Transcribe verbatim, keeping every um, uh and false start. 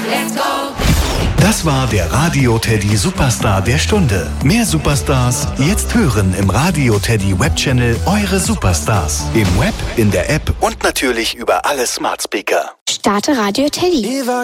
Let's go! Das war der Radio Teddy Superstar der Stunde. Mehr Superstars jetzt hören im Radio Teddy Webchannel Eure Superstars. Im Web, in der App und natürlich über alle Smart Speaker. Starte Radio Teddy.